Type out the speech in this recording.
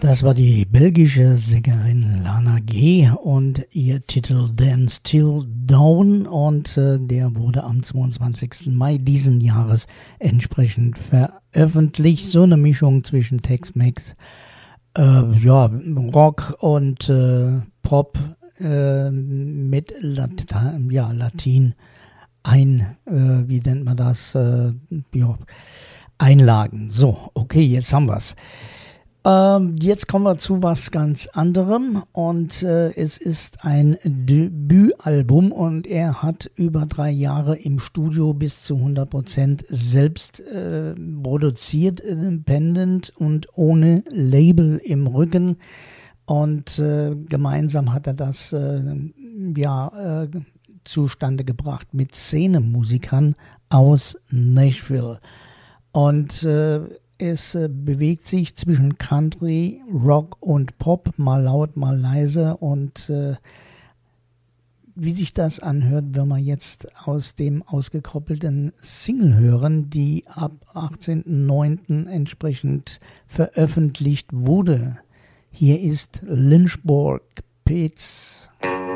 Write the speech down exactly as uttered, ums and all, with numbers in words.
Das war die belgische Sängerin Lana G. und ihr Titel Dance Till Dawn, und äh, der wurde am zweiundzwanzigsten Mai diesen Jahres entsprechend veröffentlicht. So eine Mischung zwischen Tex-Mex, äh, ja, Rock und äh, Pop äh, mit Lata- ja, Latin ein, äh, wie nennt man das, äh, ja, Einlagen. So, okay, jetzt haben wir's. Ähm, jetzt kommen wir zu was ganz anderem, und äh, es ist ein Debütalbum, und er hat über drei Jahre im Studio bis zu hundert Prozent selbst äh, produziert, independent und ohne Label im Rücken, und äh, gemeinsam hat er das äh, ja äh, zustande gebracht mit Szenemusikern aus Nashville, und äh, es äh, bewegt sich zwischen Country, Rock und Pop, mal laut, mal leise, und äh, wie sich das anhört, werden wir jetzt aus dem ausgekoppelten Single hören, die ab achtzehnten neunten entsprechend veröffentlicht wurde. Hier ist Lynchburg Pits.